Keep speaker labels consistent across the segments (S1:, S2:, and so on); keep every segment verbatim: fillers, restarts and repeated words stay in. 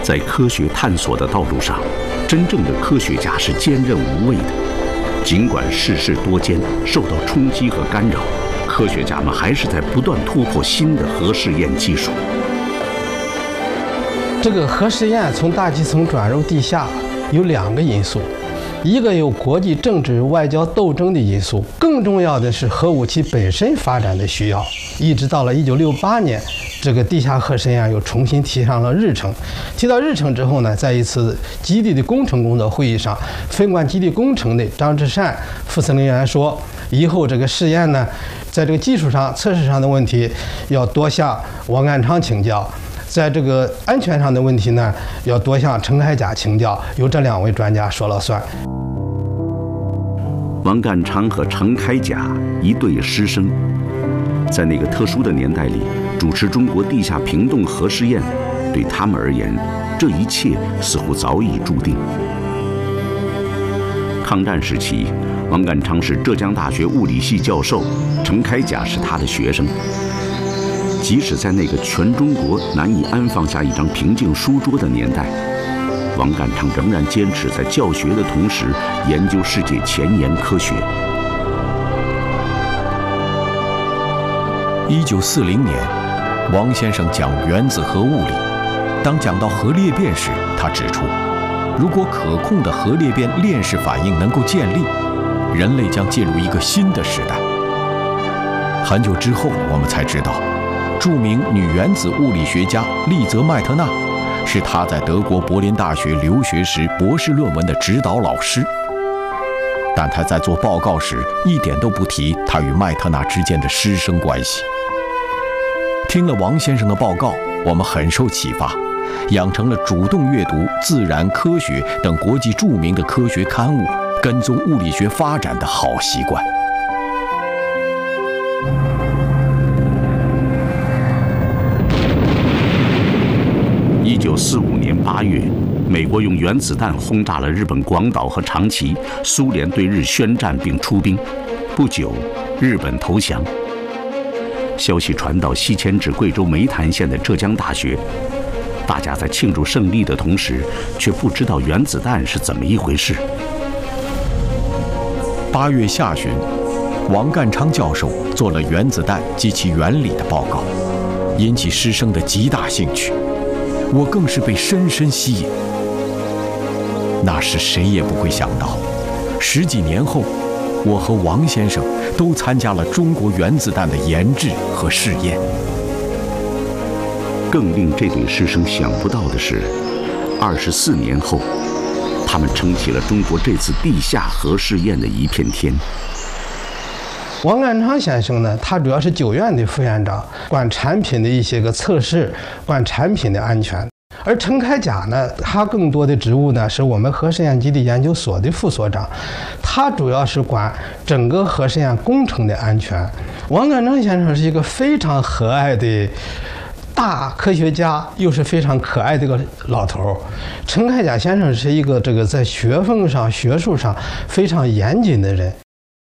S1: 在科学探索的道路上，真正的科学家是坚韧无畏的。尽管世事多艰，受到冲击和干扰，科学家们还是在不断突破新的核试验技术。
S2: 这个核试验从大气层转入地下有两个因素，一个有国际政治外交斗争的因素，更重要的是核武器本身发展的需要。一直到了一九六八年，这个地下核试验又重新提上了日程。提到日程之后呢，在一次基地的工程工作会议上，分管基地工程的张之善副司令员说，以后这个试验呢，在这个技术上、测试上的问题要多向王淦昌请教，在这个安全上的问题呢，要多向陈开甲请教，由这两位专家说了算。
S1: 王淦昌和陈开甲一对师生，在那个特殊的年代里，主持中国地下平洞核试验，对他们而言，这一切似乎早已注定。抗战时期，王淦昌是浙江大学物理系教授，陈开甲是他的学生。即使在那个全中国难以安放下一张平静书桌的年代，王淦昌仍然坚持在教学的同时研究世界前沿科学。
S3: 一九四零年，王先生讲原子核物理。当讲到核裂变时，他指出，如果可控的核裂变链式反应能够建立，人类将进入一个新的时代。很久之后，我们才知道，著名女原子物理学家丽泽麦特纳是他在德国柏林大学留学时博士论文的指导老师。但他在做报告时一点都不提他与麦特纳之间的师生关系。听了王先生的报告，我们很受启发，养成了主动阅读《自然》《科学》等国际著名的科学刊物，跟踪物理学发展的好习惯。
S1: 一九四五年八月，美国用原子弹轰炸了日本广岛和长崎，苏联对日宣战并出兵。不久，日本投降。消息传到西迁至贵州梅潭县的浙江大学，大家在庆祝胜利的同时，却不知道原子弹是怎么一回事。
S3: 八月下旬，王淦昌教授做了原子弹及其原理的报告，引起师生的极大兴趣。我更是被深深吸引。那时谁也不会想到，十几年后，我和王先生都参加了中国原子弹的研制和试验。
S1: 更令这对师生想不到的是，二十四年后，他们撑起了中国这次地下核试验的一片天。
S2: 王淦昌先生呢，他主要是九院的副院长，管产品的一些个测试，管产品的安全。而陈开甲呢，他更多的职务呢是我们核试验基地研究所的副所长，他主要是管整个核试验工程的安全。王淦昌先生是一个非常和蔼的大科学家，又是非常可爱的一个老头。陈开甲先生是一个这个在学问上、学术上非常严谨的人。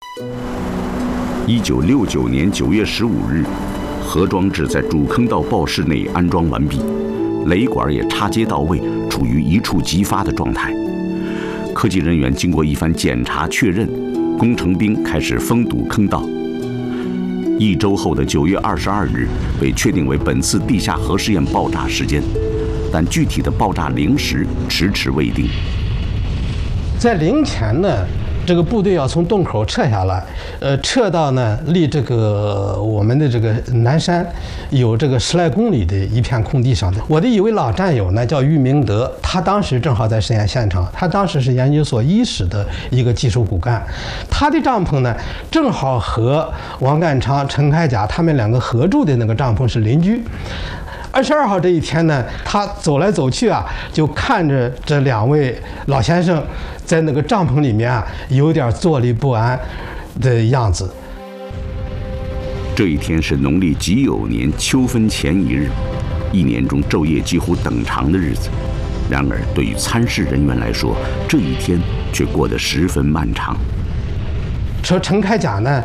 S1: 一九六九年九月十五日，核装置在主坑道报室内安装完毕，雷管也插接到位，处于一触即发的状态。科技人员经过一番检查确认，工程兵开始封堵坑道。一周后的九月二十二日被确定为本次地下核试验爆炸时间，但具体的爆炸零时迟迟未定。
S2: 在零前呢，这个部队要从洞口撤下来，呃，撤到呢离这个我们的这个南山有这个十来公里的一片空地上的。我的一位老战友呢叫于明德，他当时正好在实验现场，他当时是研究所一室的一个技术骨干，他的帐篷呢正好和王淦昌、陈开甲他们两个合住的那个帐篷是邻居。二十二号这一天呢，他走来走去啊，就看着这两位老先生在那个帐篷里面啊，有点坐立不安的样子。
S1: 这一天是农历己酉年秋分前一日，一年中昼夜几乎等长的日子。然而，对于参试人员来说，这一天却过得十分漫长。
S2: 说陈开甲呢，